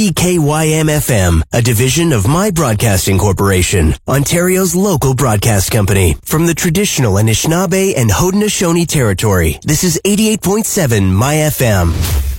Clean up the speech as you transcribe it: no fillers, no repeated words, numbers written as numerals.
EKYM-FM, a division of My Broadcasting Corporation, Ontario's local broadcast company. From the traditional Anishinaabe and Haudenosaunee territory, this is 88.7 My FM.